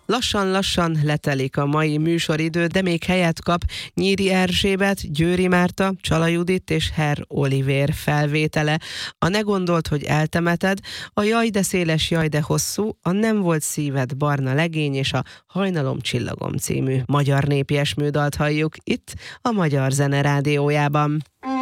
Lassan-lassan letelik a mai műsoridő, de még helyet kap Nyíri Erzsébet, Győri Márta, Csala Judit és Herr Olivér felvétele. A Ne gondold, hogy eltemeted, a Jaj de széles, jaj de hosszú, a Nem volt szíved barna legény és a Hajnalom csillagom című magyar népi esmődalt halljuk itt a Magyar Zene Rádiójában.